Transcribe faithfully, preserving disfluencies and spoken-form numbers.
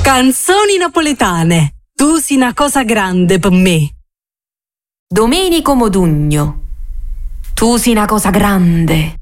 Canzoni napoletane. Tu sei una cosa grande per me. Domenico Modugno. Tu sei una cosa grande.